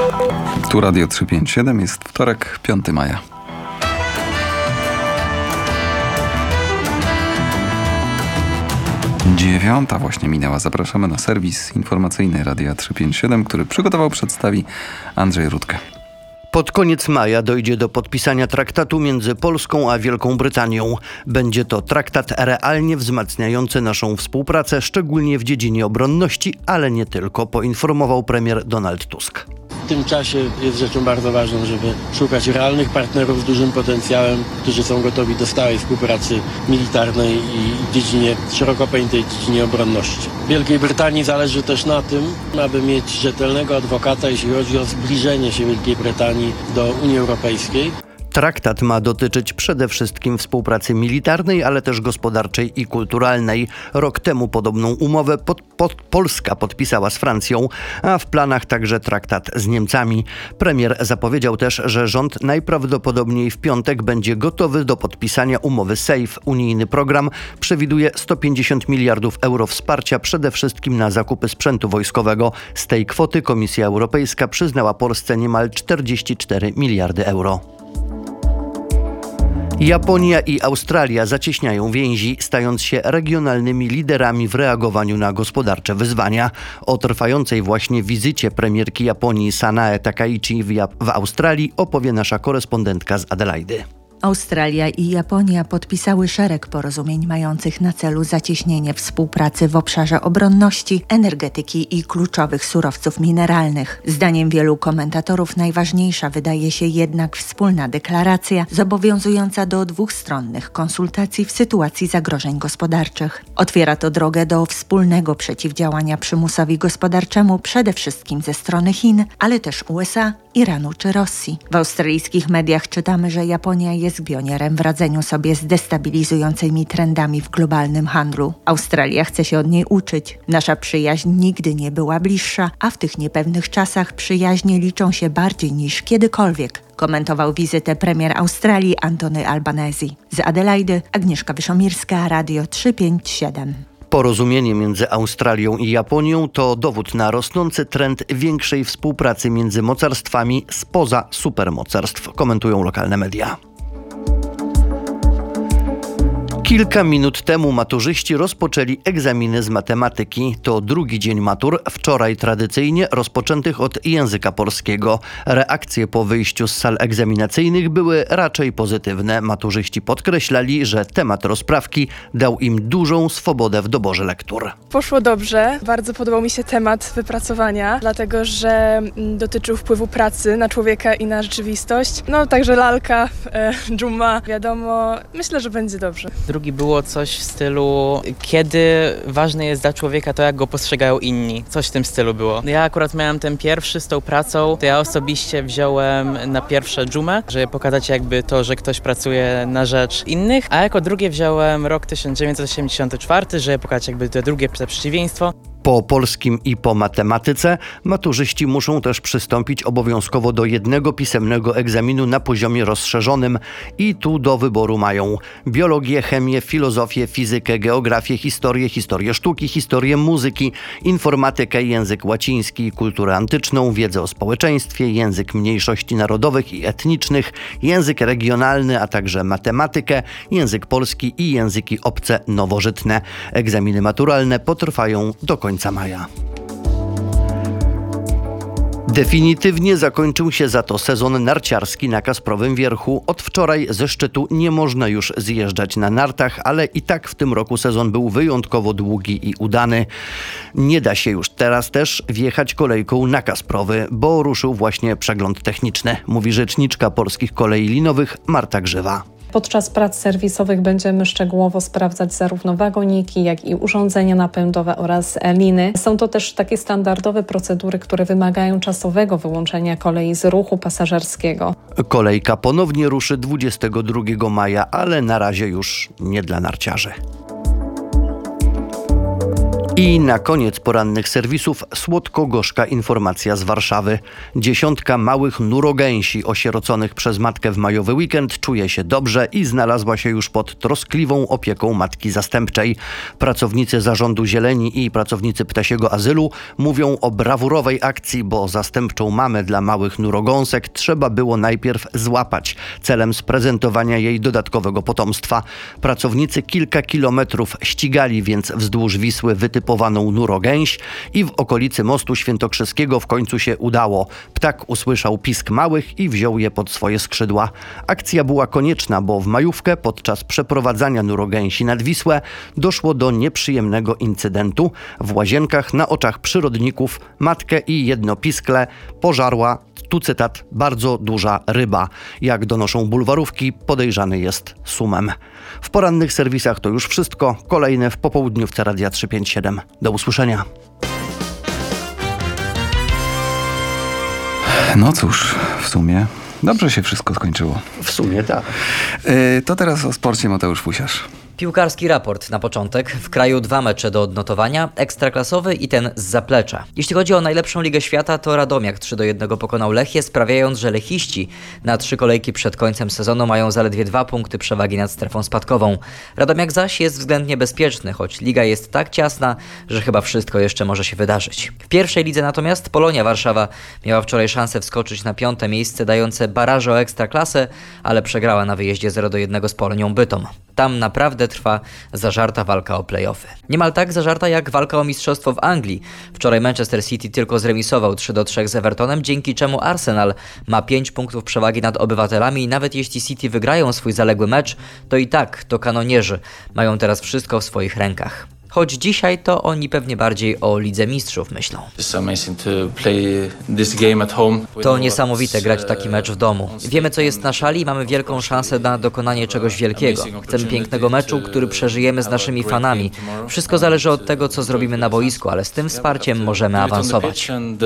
Tu Radio 357, jest wtorek, 5 maja. Dziewiąta właśnie minęła. Zapraszamy na serwis informacyjny Radia 357, który przygotował, przedstawi Andrzej Rudkę. Pod koniec maja dojdzie do podpisania traktatu między Polską a Wielką Brytanią. Będzie to traktat realnie wzmacniający naszą współpracę, szczególnie w dziedzinie obronności, ale nie tylko, poinformował premier Donald Tusk. W tym czasie jest rzeczą bardzo ważną, żeby szukać realnych partnerów z dużym potencjałem, którzy są gotowi do stałej współpracy militarnej i w dziedzinie, szeroko pojętej dziedzinie obronności. Wielkiej Brytanii zależy też na tym, aby mieć rzetelnego adwokata, jeśli chodzi o zbliżenie się Wielkiej Brytanii do Unii Europejskiej. Traktat ma dotyczyć przede wszystkim współpracy militarnej, ale też gospodarczej i kulturalnej. Rok temu podobną umowę Polska podpisała z Francją, a w planach także traktat z Niemcami. Premier zapowiedział też, że rząd najprawdopodobniej w piątek będzie gotowy do podpisania umowy SAFE. Unijny program przewiduje 150 miliardów euro wsparcia przede wszystkim na zakupy sprzętu wojskowego. Z tej kwoty Komisja Europejska przyznała Polsce niemal 44 miliardy euro. Japonia i Australia zacieśniają więzi, stając się regionalnymi liderami w reagowaniu na gospodarcze wyzwania. O trwającej właśnie wizycie premierki Japonii Sanae Takaichi w Australii opowie nasza korespondentka z Adelaidy. Australia i Japonia podpisały szereg porozumień mających na celu zacieśnienie współpracy w obszarze obronności, energetyki i kluczowych surowców mineralnych. Zdaniem wielu komentatorów najważniejsza wydaje się jednak wspólna deklaracja zobowiązująca do dwustronnych konsultacji w sytuacji zagrożeń gospodarczych. Otwiera to drogę do wspólnego przeciwdziałania przymusowi gospodarczemu przede wszystkim ze strony Chin, ale też USA, Iranu czy Rosji. W australijskich mediach czytamy, że Japonia jest pionierem w radzeniu sobie z destabilizującymi trendami w globalnym handlu. Australia chce się od niej uczyć. Nasza przyjaźń nigdy nie była bliższa, a w tych niepewnych czasach przyjaźnie liczą się bardziej niż kiedykolwiek, komentował wizytę premier Australii Anthony Albanese. Z Adelaidy Agnieszka Wyszomirska, Radio 357. Porozumienie między Australią i Japonią to dowód na rosnący trend większej współpracy między mocarstwami spoza supermocarstw, komentują lokalne media. Kilka minut temu maturzyści rozpoczęli egzaminy z matematyki. To drugi dzień matur, wczoraj tradycyjnie rozpoczętych od języka polskiego. Reakcje po wyjściu z sal egzaminacyjnych były raczej pozytywne. Maturzyści podkreślali, że temat rozprawki dał im dużą swobodę w doborze lektur. Poszło dobrze. Bardzo podobał mi się temat wypracowania, dlatego że dotyczył wpływu pracy na człowieka i na rzeczywistość. No także lalka, dżuma, wiadomo. Myślę, że będzie dobrze. Drugi było coś w stylu, kiedy ważne jest dla człowieka to, jak go postrzegają inni. Coś w tym stylu było. Ja akurat miałem ten pierwszy z tą pracą, to ja osobiście wziąłem na pierwsze dżumę, żeby pokazać jakby to, że ktoś pracuje na rzecz innych, a jako drugie wziąłem rok 1984, żeby pokazać jakby to drugie przeciwieństwo. Po polskim i po matematyce maturzyści muszą też przystąpić obowiązkowo do jednego pisemnego egzaminu na poziomie rozszerzonym i tu do wyboru mają biologię, chemię, filozofię, fizykę, geografię, historię sztuki, historię muzyki, informatykę, język łaciński, kulturę antyczną, wiedzę o społeczeństwie, język mniejszości narodowych i etnicznych, język regionalny, a także matematykę, język polski i języki obce nowożytne. Egzaminy maturalne potrwają do końca maja. Definitywnie zakończył się za to sezon narciarski na Kasprowym Wierchu. Od wczoraj ze szczytu nie można już zjeżdżać na nartach, ale i tak w tym roku sezon był wyjątkowo długi i udany. Nie da się już teraz też wjechać kolejką na Kasprowy, bo ruszył właśnie przegląd techniczny, mówi rzeczniczka Polskich Kolei Linowych Marta Grzywa. Podczas prac serwisowych będziemy szczegółowo sprawdzać zarówno wagoniki, jak i urządzenia napędowe oraz liny. Są to też takie standardowe procedury, które wymagają czasowego wyłączenia kolei z ruchu pasażerskiego. Kolejka ponownie ruszy 22 maja, ale na razie już nie dla narciarzy. I na koniec porannych serwisów słodko-gorzka informacja z Warszawy. 10 małych nurogęsi osieroconych przez matkę w majowy weekend czuje się dobrze i znalazła się już pod troskliwą opieką matki zastępczej. Pracownicy Zarządu Zieleni i pracownicy Ptasiego Azylu mówią o brawurowej akcji, bo zastępczą mamę dla małych nurogąsek trzeba było najpierw złapać, celem sprezentowania jej dodatkowego potomstwa. Pracownicy kilka kilometrów ścigali więc wzdłuż Wisły wytypowaną nurogęś i w okolicy Mostu Świętokrzyskiego w końcu się udało. Ptak usłyszał pisk małych i wziął je pod swoje skrzydła. Akcja była konieczna, bo w majówkę podczas przeprowadzania nurogęsi nad Wisłę doszło do nieprzyjemnego incydentu. W łazienkach na oczach przyrodników matkę i jedno piskle pożarła, tu cytat, bardzo duża ryba. Jak donoszą bulwarówki, podejrzany jest sumem. W porannych serwisach to już wszystko. Kolejne w popołudniówce Radia 357. Do usłyszenia. No cóż, w sumie dobrze się wszystko skończyło. W sumie tak. To teraz o sporcie Mateusz Fusiarz. Piłkarski raport na początek. W kraju 2 mecze do odnotowania, ekstraklasowy i ten z zaplecza. Jeśli chodzi o najlepszą ligę świata, to Radomiak 3-1 pokonał Lechię, sprawiając, że lechiści na 3 kolejki przed końcem sezonu mają zaledwie 2 punkty przewagi nad strefą spadkową. Radomiak zaś jest względnie bezpieczny, choć liga jest tak ciasna, że chyba wszystko jeszcze może się wydarzyć. W pierwszej lidze natomiast Polonia Warszawa miała wczoraj szansę wskoczyć na 5. miejsce dające baraże o ekstraklasę, ale przegrała na wyjeździe 0-1 z Polonią Bytom. Tam naprawdę trwa zażarta walka o play-offy. Niemal tak zażarta jak walka o mistrzostwo w Anglii. Wczoraj Manchester City tylko zremisował 3-3 z Evertonem, dzięki czemu Arsenal ma 5 punktów przewagi nad obywatelami i nawet jeśli City wygrają swój zaległy mecz, to i tak to kanonierzy mają teraz wszystko w swoich rękach. Choć dzisiaj to oni pewnie bardziej o Lidze Mistrzów myślą. To niesamowite grać taki mecz w domu. Wiemy, co jest na szali i mamy wielką szansę na dokonanie czegoś wielkiego. Chcemy pięknego meczu, który przeżyjemy z naszymi fanami. Wszystko zależy od tego, co zrobimy na boisku, ale z tym wsparciem możemy awansować.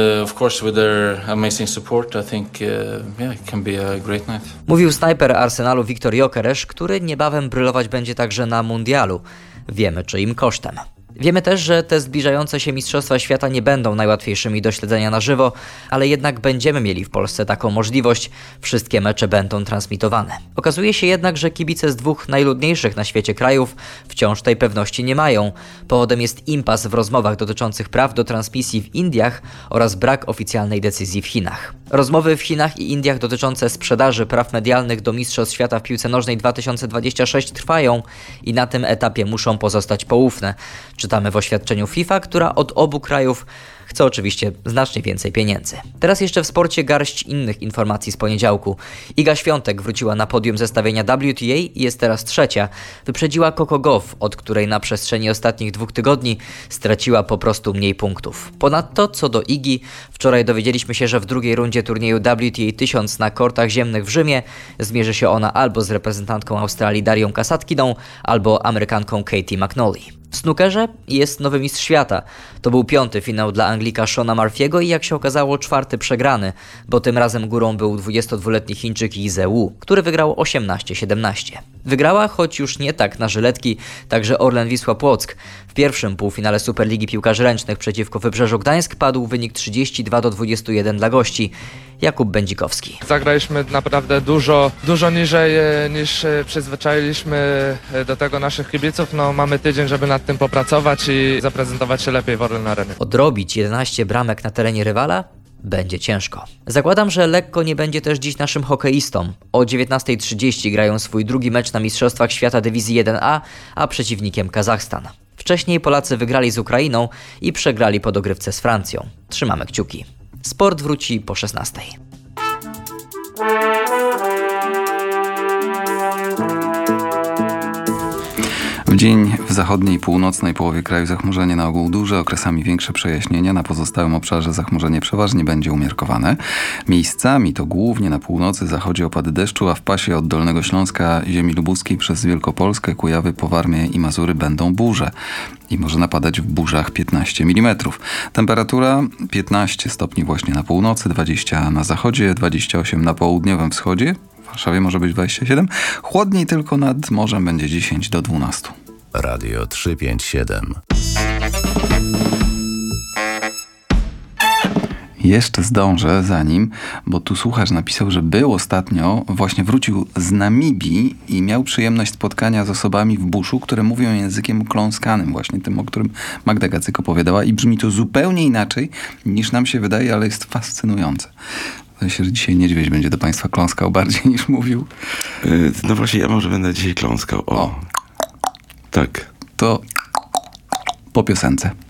Mówił snajper Arsenalu Viktor Gyökeres, który niebawem brylować będzie także na mundialu. Wiemy, czyim kosztem. Wiemy też, że te zbliżające się Mistrzostwa Świata nie będą najłatwiejszymi do śledzenia na żywo, ale jednak będziemy mieli w Polsce taką możliwość. Wszystkie mecze będą transmitowane. Okazuje się jednak, że kibice z 2 najludniejszych na świecie krajów wciąż tej pewności nie mają. Powodem jest impas w rozmowach dotyczących praw do transmisji w Indiach oraz brak oficjalnej decyzji w Chinach. Rozmowy w Chinach i Indiach dotyczące sprzedaży praw medialnych do Mistrzostw Świata w piłce nożnej 2026 trwają i na tym etapie muszą pozostać poufne. Czytamy w oświadczeniu FIFA, która od obu krajów chce oczywiście znacznie więcej pieniędzy. Teraz jeszcze w sporcie garść innych informacji z poniedziałku. Iga Świątek wróciła na podium zestawienia WTA i jest teraz 3. Wyprzedziła Coco Gauff, od której na przestrzeni ostatnich 2 tygodni straciła po prostu mniej punktów. Ponadto, co do Igi, wczoraj dowiedzieliśmy się, że w drugiej rundzie turnieju WTA 1000 na kortach ziemnych w Rzymie zmierzy się ona albo z reprezentantką Australii Darią Kasatkiną, albo Amerykanką Katie McNally. W snookerze jest nowy mistrz świata. To był 5. finał dla Anglika Shona Murphy'ego i jak się okazało 4. przegrany, bo tym razem górą był 22-letni Chińczyk Yi Ze-woo, który wygrał 18-17. Wygrała, choć już nie tak na żyletki, także Orlen Wisła Płock. W pierwszym półfinale Superligi Piłkarzy Ręcznych przeciwko Wybrzeżu Gdańsk padł wynik 32-21 dla gości. Jakub Będzikowski. Zagraliśmy naprawdę dużo niżej niż przyzwyczailiśmy do tego naszych kibiców. No, mamy tydzień, żeby nad tym popracować i zaprezentować się lepiej w Orlen Arenie. Odrobić 11 bramek na terenie rywala? Będzie ciężko. Zakładam, że lekko nie będzie też dziś naszym hokeistom. O 19:30 grają swój drugi mecz na Mistrzostwach Świata Dywizji 1A, a przeciwnikiem Kazachstan. Wcześniej Polacy wygrali z Ukrainą i przegrali po dogrywce z Francją. Trzymamy kciuki. Sport wróci po 16:00. W dzień w zachodniej i północnej połowie kraju zachmurzenie na ogół duże, okresami większe przejaśnienia. Na pozostałym obszarze zachmurzenie przeważnie będzie umiarkowane. Miejscami to głównie na północy, zachodzie opady deszczu, a w pasie od Dolnego Śląska, ziemi lubuskiej przez Wielkopolskę, Kujawy, Powarmie i Mazury będą burze. I może napadać w burzach 15 mm. Temperatura 15 stopni właśnie na północy, 20 na zachodzie, 28 na południowym wschodzie. W Warszawie może być 27. Chłodniej tylko nad morzem będzie 10 do 12. Radio 357. Jeszcze zdążę zanim, bo tu słuchacz napisał, że był ostatnio, właśnie wrócił z Namibii i miał przyjemność spotkania z osobami w buszu, które mówią językiem kląskanym, właśnie tym, o którym Magda Gacyk opowiadała, i brzmi to zupełnie inaczej niż nam się wydaje, ale jest fascynujące. Wydaje się, że dzisiaj niedźwiedź będzie do Państwa kląskał bardziej niż mówił. No właśnie, ja może będę dzisiaj kląskał. O. Tak. To po piosence.